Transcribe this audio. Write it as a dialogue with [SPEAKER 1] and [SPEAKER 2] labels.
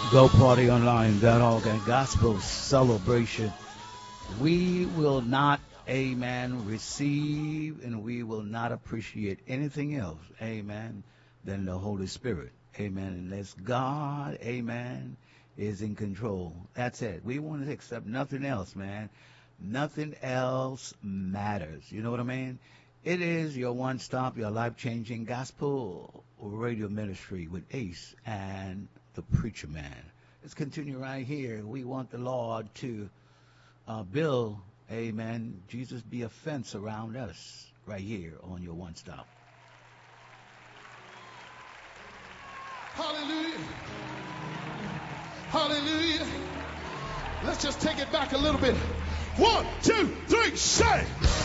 [SPEAKER 1] GoPartyOnline.org and Gospel Celebration. We will not, amen, receive and we will not appreciate anything else, amen, than the Holy Spirit, amen, unless God, amen, is in control. That's it. We want to accept nothing else, man. Nothing else matters. You know what I mean? It is your one-stop, your life-changing gospel radio ministry with Ace and the Preacher Man. Let's continue right here. We want the Lord to build, amen, Jesus be a fence around us right here on your one-stop.
[SPEAKER 2] Hallelujah. Hallelujah. Let's just take it back a little bit. 1, 2, 3, say.